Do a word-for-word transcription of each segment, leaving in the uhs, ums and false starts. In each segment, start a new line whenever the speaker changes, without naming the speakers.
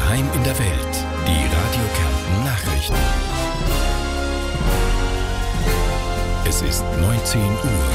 Daheim in der Welt. Die Radio Kärnten Nachrichten. Es ist neunzehn Uhr.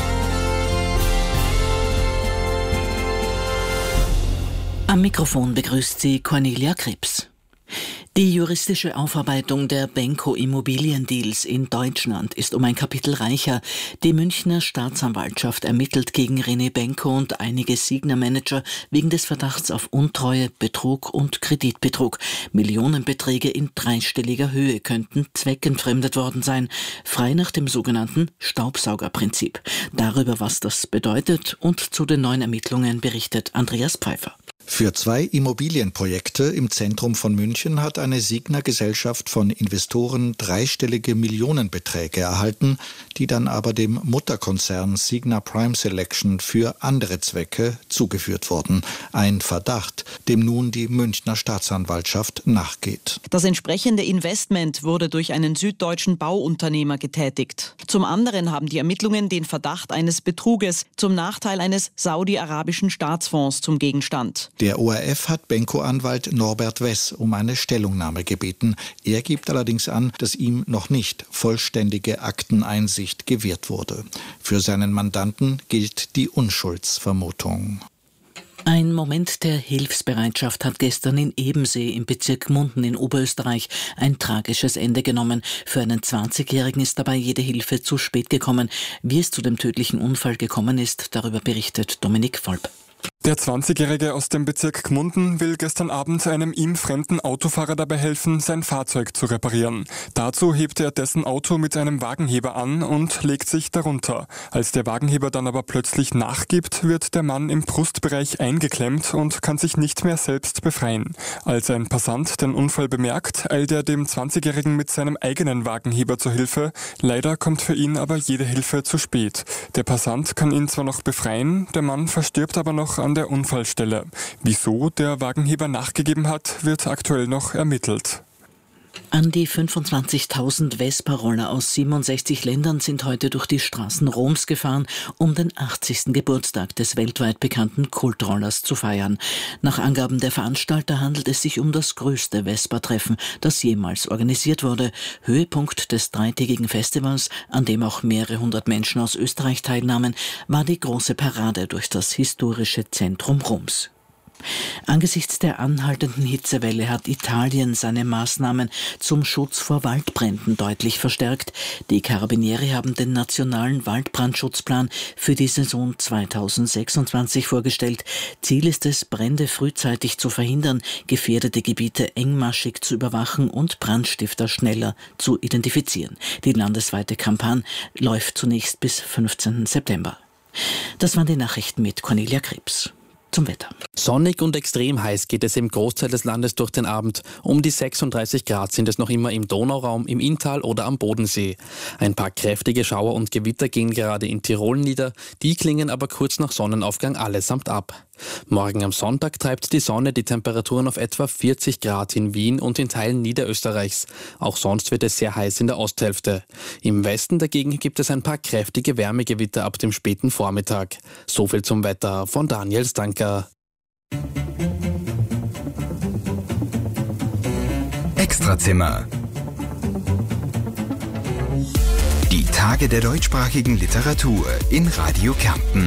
Am Mikrofon begrüßt sie Cornelia Krebs. Die juristische Aufarbeitung der Benko-Immobiliendeals in Deutschland ist um ein Kapitel reicher. Die Münchner Staatsanwaltschaft ermittelt gegen René Benko und einige Signa-Manager wegen des Verdachts auf Untreue, Betrug und Kreditbetrug. Millionenbeträge in dreistelliger Höhe könnten zweckentfremdet worden sein, frei nach dem sogenannten Staubsaugerprinzip. Darüber, was das bedeutet, und zu den neuen Ermittlungen berichtet Andreas Pfeiffer.
Für zwei Immobilienprojekte im Zentrum von München hat eine Signa-Gesellschaft von Investoren dreistellige Millionenbeträge erhalten, die dann aber dem Mutterkonzern Signa Prime Selection für andere Zwecke zugeführt wurden. Ein Verdacht, dem nun die Münchner Staatsanwaltschaft nachgeht.
Das entsprechende Investment wurde durch einen süddeutschen Bauunternehmer getätigt. Zum anderen haben die Ermittlungen den Verdacht eines Betruges zum Nachteil eines saudi-arabischen Staatsfonds zum Gegenstand.
Der O R F hat Benko-Anwalt Norbert Wess um eine Stellungnahme gebeten. Er gibt allerdings an, dass ihm noch nicht vollständige Akteneinsicht gewährt wurde. Für seinen Mandanten gilt die Unschuldsvermutung.
Ein Moment der Hilfsbereitschaft hat gestern in Ebensee im Bezirk Gmunden in Oberösterreich ein tragisches Ende genommen. Für einen zwanzigjährigen ist dabei jede Hilfe zu spät gekommen. Wie es zu dem tödlichen Unfall gekommen ist, darüber berichtet Dominik Volp.
Der zwanzigjährige aus dem Bezirk Gmunden will gestern Abend einem ihm fremden Autofahrer dabei helfen, sein Fahrzeug zu reparieren. Dazu hebt er dessen Auto mit einem Wagenheber an und legt sich darunter. Als der Wagenheber dann aber plötzlich nachgibt, wird der Mann im Brustbereich eingeklemmt und kann sich nicht mehr selbst befreien. Als ein Passant den Unfall bemerkt, eilt er dem zwanzigjährigen mit seinem eigenen Wagenheber zur Hilfe. Leider kommt für ihn aber jede Hilfe zu spät. Der Passant kann ihn zwar noch befreien, der Mann verstirbt aber noch an der Unfallstelle. Wieso der Wagenheber nachgegeben hat, wird aktuell noch ermittelt.
An die fünfundzwanzigtausend Vespa-Roller aus siebenundsechzig Ländern sind heute durch die Straßen Roms gefahren, um den achtzigsten Geburtstag des weltweit bekannten Kultrollers zu feiern. Nach Angaben der Veranstalter handelt es sich um das größte Vespa-Treffen, das jemals organisiert wurde. Höhepunkt des dreitägigen Festivals, an dem auch mehrere hundert Menschen aus Österreich teilnahmen, war die große Parade durch das historische Zentrum Roms. Angesichts der anhaltenden Hitzewelle hat Italien seine Maßnahmen zum Schutz vor Waldbränden deutlich verstärkt. Die Carabinieri haben den nationalen Waldbrandschutzplan für die Saison zweitausendsechsundzwanzig vorgestellt. Ziel ist es, Brände frühzeitig zu verhindern, gefährdete Gebiete engmaschig zu überwachen und Brandstifter schneller zu identifizieren. Die landesweite Kampagne läuft zunächst bis fünfzehnten September. Das waren die Nachrichten mit Cornelia Krebs. Zum Wetter.
Sonnig und extrem heiß geht es im Großteil des Landes durch den Abend. Um die sechsunddreißig Grad sind es noch immer im Donauraum, im Inntal oder am Bodensee. Ein paar kräftige Schauer und Gewitter gehen gerade in Tirol nieder, die klingen aber kurz nach Sonnenaufgang allesamt ab. Morgen am Sonntag treibt die Sonne die Temperaturen auf etwa vierzig Grad in Wien und in Teilen Niederösterreichs. Auch sonst wird es sehr heiß in der Osthälfte. Im Westen dagegen gibt es ein paar kräftige Wärmegewitter ab dem späten Vormittag. So viel zum Wetter von Daniel Stanker.
Extrazimmer. Die Tage der deutschsprachigen Literatur in Radio Kärnten.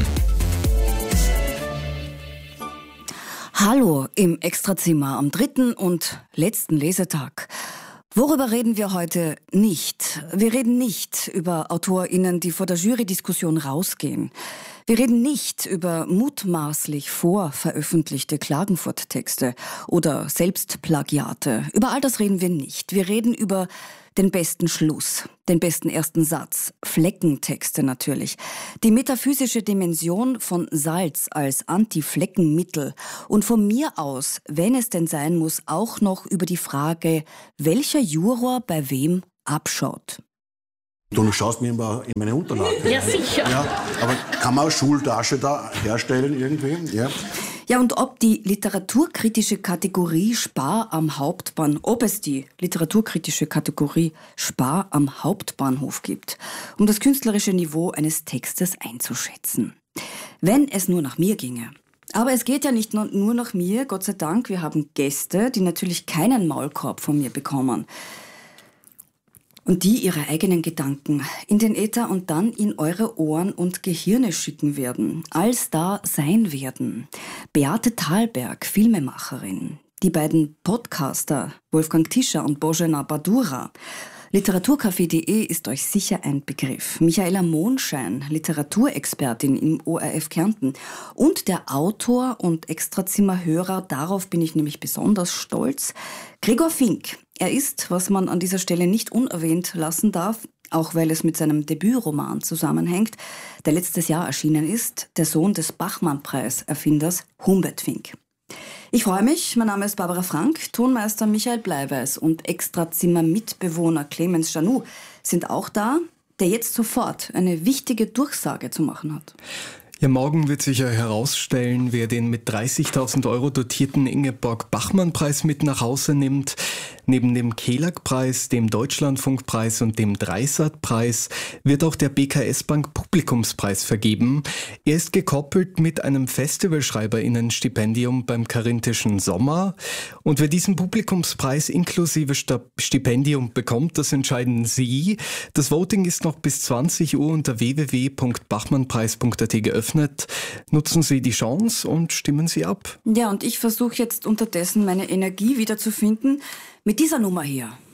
Hallo im Extrazimmer am dritten und letzten Lesetag. Worüber reden wir heute nicht? Wir reden nicht über AutorInnen, die vor der Jury-Diskussion rausgehen. Wir reden nicht über mutmaßlich vorveröffentlichte Klagenfurt-Texte oder Selbstplagiate. Über all das reden wir nicht. Wir reden über den besten Schluss, den besten ersten Satz, Fleckentexte natürlich, die metaphysische Dimension von Salz als Anti-Fleckenmittel und von mir aus, wenn es denn sein muss, auch noch über die Frage, welcher Juror bei wem abschaut.
Du schaust mir immer in meine Unterlagen.
Ja, sicher.
Ja, aber kann man Schultasche da herstellen irgendwie? Ja.
Ja, und ob die literaturkritische Kategorie Spar am Hauptbahnhof, ob es die literaturkritische Kategorie Spar am Hauptbahnhof gibt, um das künstlerische Niveau eines Textes einzuschätzen. Wenn es nur nach mir ginge, Aber es geht ja nicht nur nach mir, Gott sei Dank. Wir haben Gäste, die natürlich keinen Maulkorb von mir bekommen. Und die ihre eigenen Gedanken in den Äther und dann in eure Ohren und Gehirne schicken werden. Als da sein werden. Beate Thalberg, Filmemacherin. Die beiden Podcaster, Wolfgang Tischer und Božena Badura. Literaturcafé punkt de ist euch sicher ein Begriff. Michaela Monschein, Literaturexpertin im O R F Kärnten. Und der Autor und Extrazimmerhörer, darauf bin ich nämlich besonders stolz, Gregor Fink. Er ist, was man an dieser Stelle nicht unerwähnt lassen darf, auch weil es mit seinem Debütroman zusammenhängt, der letztes Jahr erschienen ist, der Sohn des Bachmann-Preis-Erfinders Humbert Fink. Ich freue mich, mein Name ist Barbara Frank, Tonmeister Michael Bleiweiß und Extrazimmer-Mitbewohner Clemens Janou sind auch da, der jetzt sofort eine wichtige Durchsage zu machen hat.
Ja, morgen wird sich ja herausstellen, wer den mit dreißigtausend Euro dotierten Ingeborg-Bachmann-Preis mit nach Hause nimmt. Neben dem Kelag-Preis, dem Deutschlandfunk-Preis und dem Dreisat-Preis wird auch der B K S-Bank Publikumspreis vergeben. Er ist gekoppelt mit einem Festivalschreiberinnen-Stipendium beim Carinthischen Sommer. Und wer diesen Publikumspreis inklusive Stipendium bekommt, das entscheiden Sie. Das Voting ist noch bis zwanzig Uhr unter w w w punkt bachmannpreis punkt a t geöffnet. Nutzen Sie die Chance und stimmen Sie ab.
Ja, und ich versuche jetzt unterdessen meine Energie wiederzufinden mit dieser Nummer hier.